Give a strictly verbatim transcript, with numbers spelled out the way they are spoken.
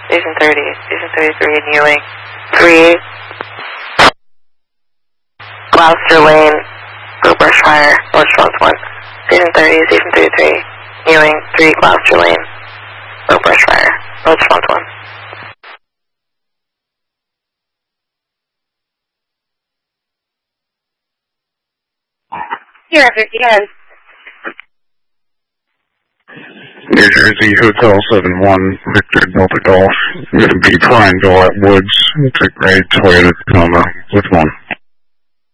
Station thirty, Station thirty-three, Ewing. three, Gloucester Lane, go brush fire, no response one. Station thirty, Station thirty-three, Ewing. three, Gloucester Lane, go brush fire, no response one. Sierra fifty-one. New Jersey Hotel seven one, Victor Delta Golf, going to be Triangle at Woods, it's a gray Toyota Tacoma with one.